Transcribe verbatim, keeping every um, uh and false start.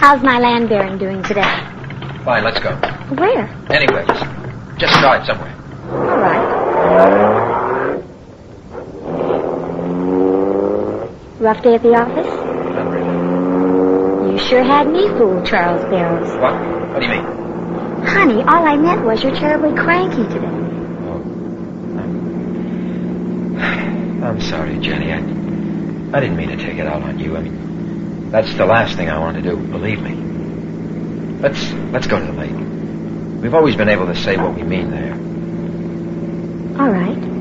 How's my land bearing doing today? Fine, let's go. Where? Anywhere. Just, just drive somewhere. All right. Rough day at the office? Not really. You sure had me fooled, Charles Barrows. What? What do you mean? Honey, all I meant was you're terribly cranky today. Oh. I'm, I'm sorry, Jenny. I, I didn't mean to take it out on you. I mean, that's the last thing I want to do, believe me. Let's, let's go to the lake. We've always been able to say what we mean there. All right.